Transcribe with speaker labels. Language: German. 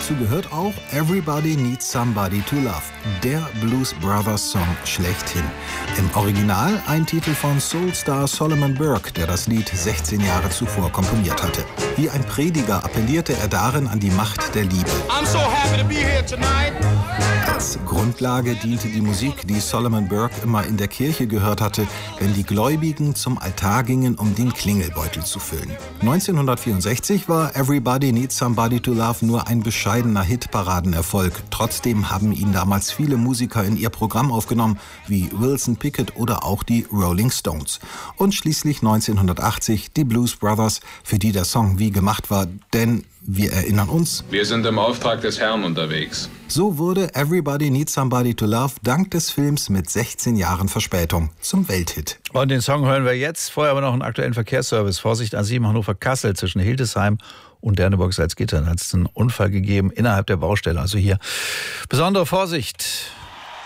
Speaker 1: Dazu gehört auch Everybody Needs Somebody to Love, der Blues Brothers Song schlechthin. Im Original ein Titel von Soulstar Solomon Burke, der das Lied 16 Jahre zuvor komponiert hatte. Wie ein Prediger appellierte er darin an die Macht der Liebe.
Speaker 2: I'm so happy to be here tonight.
Speaker 1: Als Grundlage diente die Musik, die Solomon Burke immer in der Kirche gehört hatte, wenn die Gläubigen zum Altar gingen, um den Klingelbeutel zu füllen. 1964 war Everybody Needs Somebody to Love nur ein bescheidener Hitparadenerfolg. Trotzdem haben ihn damals viele Musiker in ihr Programm aufgenommen, wie Wilson Pickett oder auch die Rolling Stones. Und schließlich 1980 die Blues Brothers, für die der Song wie gemacht war, denn wir erinnern uns:
Speaker 3: Wir sind im Auftrag des Herrn unterwegs.
Speaker 1: So wurde Everybody Needs Somebody to Love dank des Films mit 16 Jahren Verspätung zum Welthit.
Speaker 4: Und den Song hören wir jetzt. Vorher aber noch einen aktuellen Verkehrsservice. Vorsicht A7 Hannover-Kassel zwischen Hildesheim und Derneburg-Salzgitter. Da hat es einen Unfall gegeben innerhalb der Baustelle. Also hier besondere Vorsicht.